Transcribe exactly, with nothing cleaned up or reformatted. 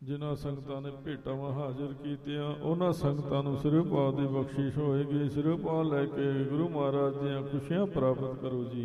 ਜਿਨ੍ਹਾਂ ਸੰਗਤਾਂ ਨੇ ਭੇਟਾਵਾਂ ਹਾਜ਼ਰ ਕੀਤੀਆਂ ਉਹਨਾਂ ਸੰਗਤਾਂ ਨੂੰ ਸਿਰੋਪਾਲ ਦੀ ਬਖਸ਼ਿਸ਼ ਹੋਏਗੀ। ਸਿਰੋਪਾਲ ਲੈ ਕੇ ਗੁਰੂ ਮਹਾਰਾਜ ਦੀਆਂ ਖੁਸ਼ੀਆਂ ਪ੍ਰਾਪਤ ਕਰੋ ਜੀ।